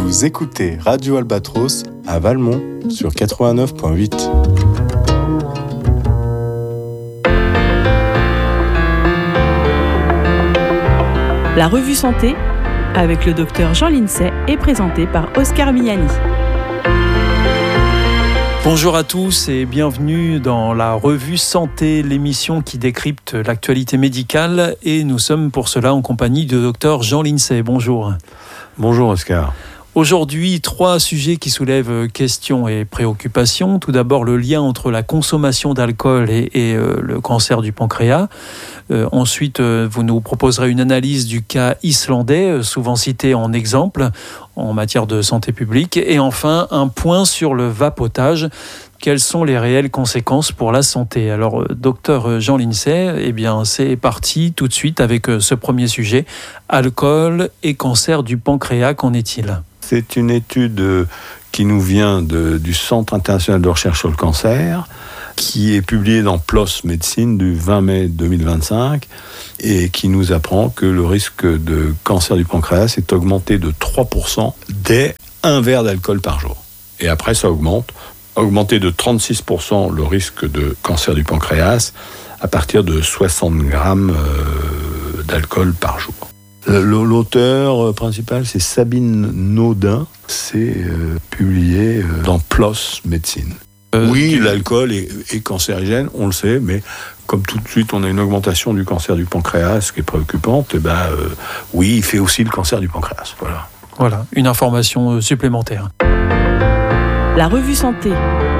Vous écoutez Radio Albatros à Valmont sur 89.8. La revue Santé avec le docteur Jean Lincey est présentée par Oscar Miani. Bonjour à tous et bienvenue dans la revue Santé, l'émission qui décrypte l'actualité médicale, et nous sommes pour cela en compagnie du docteur Jean Lincey. Bonjour. Bonjour Oscar. Aujourd'hui, 3 sujets qui soulèvent questions et préoccupations. Tout d'abord, le lien entre la consommation d'alcool et le cancer du pancréas. Ensuite, vous nous proposerez une analyse du cas islandais, souvent cité en exemple en matière de santé publique. Et enfin, un point sur le vapotage. Quelles sont les réelles conséquences pour la santé? Alors, docteur Jean Lincey, eh bien, c'est parti tout de suite avec ce premier sujet. Alcool et cancer du pancréas, qu'en est-il? C'est une étude qui nous vient du Centre international de recherche sur le cancer, qui est publiée dans PLOS Médecine du 20 mai 2025 et qui nous apprend que le risque de cancer du pancréas est augmenté de 3% dès un verre d'alcool par jour. Et après, ça augmenté de 36% le risque de cancer du pancréas à partir de 60 grammes d'alcool par jour. L'auteur principal, c'est Sabine Naudin. C'est publié dans PLOS Médecine. Oui, l'alcool est cancérigène, on le sait, mais comme tout de suite on a une augmentation du cancer du pancréas qui est préoccupante, oui, il fait aussi le cancer du pancréas. Voilà, une information supplémentaire. La revue Santé.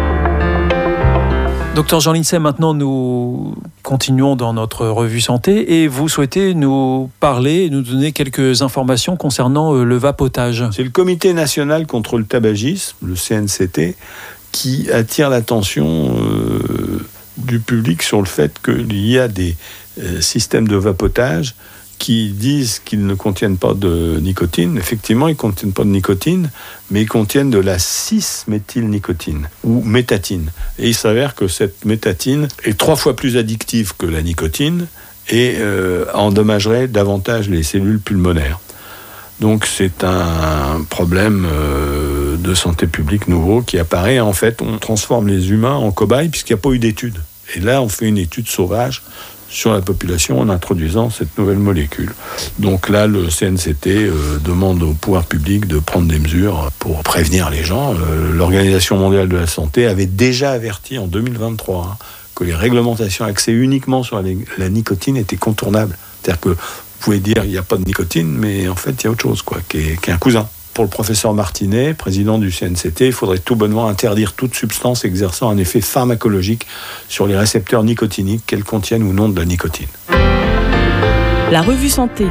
Docteur Jean Lincey, maintenant nous continuons dans notre revue Santé et vous souhaitez nous parler, nous donner quelques informations concernant le vapotage. C'est le Comité national contre le tabagisme, le CNCT, qui attire l'attention du public sur le fait qu'il y a des systèmes de vapotage qui disent qu'ils ne contiennent pas de nicotine. Effectivement, ils ne contiennent pas de nicotine, mais ils contiennent de la 6-méthylnicotine, ou métatine. Et il s'avère que cette métatine est 3 fois plus addictive que la nicotine et endommagerait davantage les cellules pulmonaires. Donc c'est un problème de santé publique nouveau qui apparaît. En fait, on transforme les humains en cobayes puisqu'il n'y a pas eu d'étude. Et là, on fait une étude sauvage sur la population en introduisant cette nouvelle molécule. Donc là, le CNCT demande au pouvoir public de prendre des mesures pour prévenir les gens. L'Organisation mondiale de la santé avait déjà averti en 2023 que les réglementations axées uniquement sur la nicotine étaient contournables. C'est-à-dire que vous pouvez dire qu'il n'y a pas de nicotine, mais en fait, il y a autre chose, qui est un cousin. Pour le professeur Martinet, président du CNCT, il faudrait tout bonnement interdire toute substance exerçant un effet pharmacologique sur les récepteurs nicotiniques, qu'elles contiennent ou non de la nicotine. La revue Santé.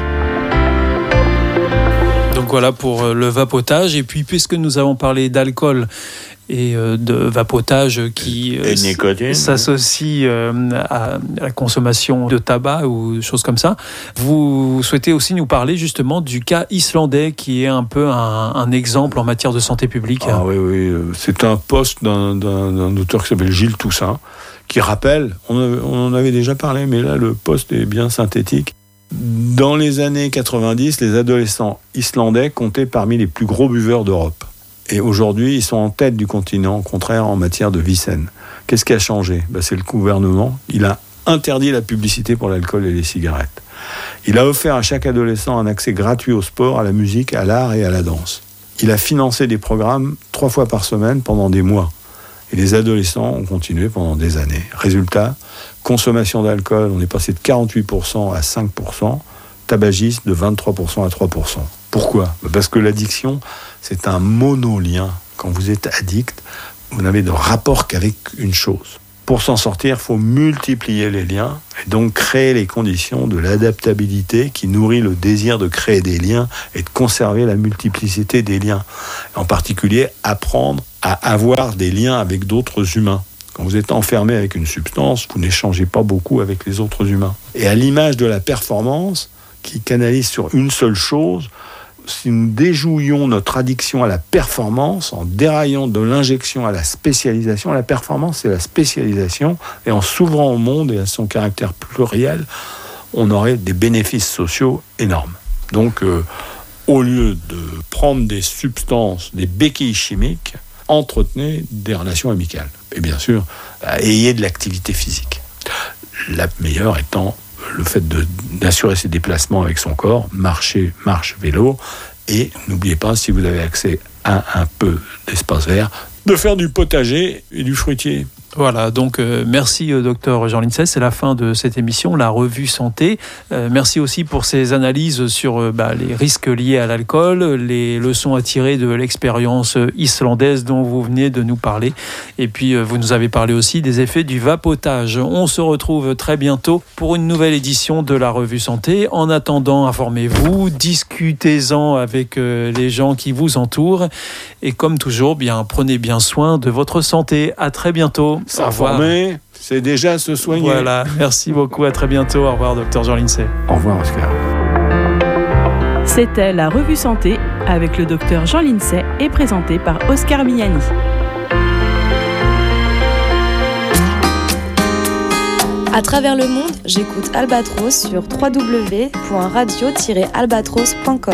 Donc voilà pour le vapotage. Et puis, puisque nous avons parlé d'alcool et de vapotage qui s'associe à la consommation de tabac ou choses comme ça, vous souhaitez aussi nous parler justement du cas islandais qui est un peu un exemple en matière de santé publique. Ah oui, c'est un post d'un auteur qui s'appelle Gilles Toussaint qui rappelle, on en avait déjà parlé, mais là le post est bien synthétique. Dans les années 90, les adolescents islandais comptaient parmi les plus gros buveurs d'Europe. Et aujourd'hui, ils sont en tête du continent, au contraire, en matière de vie saine. Qu'est-ce qui a changé ? C'est le gouvernement. Il a interdit la publicité pour l'alcool et les cigarettes. Il a offert à chaque adolescent un accès gratuit au sport, à la musique, à l'art et à la danse. Il a financé des programmes 3 fois par semaine pendant des mois. Et les adolescents ont continué pendant des années. Résultat, consommation d'alcool, on est passé de 48% à 5%, tabagisme de 23% à 3%. Pourquoi ? Parce que l'addiction, c'est un monolien. Quand vous êtes addict, vous n'avez de rapport qu'avec une chose. Pour s'en sortir, il faut multiplier les liens et donc créer les conditions de l'adaptabilité qui nourrit le désir de créer des liens et de conserver la multiplicité des liens. En particulier, apprendre à avoir des liens avec d'autres humains. Quand vous êtes enfermé avec une substance, vous n'échangez pas beaucoup avec les autres humains. Et à l'image de la performance, qui canalise sur une seule chose, si nous déjouions notre addiction à la performance, en déraillant de l'injection à la spécialisation, la performance c'est la spécialisation, et en s'ouvrant au monde et à son caractère pluriel, on aurait des bénéfices sociaux énormes. Donc au lieu de prendre des substances, des béquilles chimiques, entretenez des relations amicales. Et bien sûr, ayez de l'activité physique. La meilleure étant le fait d'assurer ses déplacements avec son corps, marche, vélo, et n'oubliez pas, si vous avez accès à un peu d'espace vert, de faire du potager et du fruitier. Voilà, donc merci docteur Jean Lincey, c'est la fin de cette émission, la revue santé. Merci aussi pour ces analyses sur les risques liés à l'alcool, les leçons à tirer de l'expérience islandaise dont vous venez de nous parler. Et puis vous nous avez parlé aussi des effets du vapotage. On se retrouve très bientôt pour une nouvelle édition de la revue santé. En attendant, informez-vous, discutez-en avec les gens qui vous entourent. Et comme toujours, prenez bien soin de votre santé. À très bientôt. S'informer, c'est déjà se soigner. Voilà, merci beaucoup, à très bientôt. Au revoir, docteur Jean Lincey. Au revoir, Oscar. C'était la revue santé avec le docteur Jean Lincey et présenté par Oscar Miani. À travers le monde, j'écoute Albatros sur www.radio-albatros.com.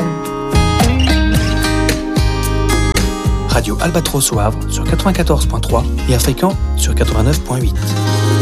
Radio Albatros au Havre sur 94.3 et à Fréquent sur 89.8.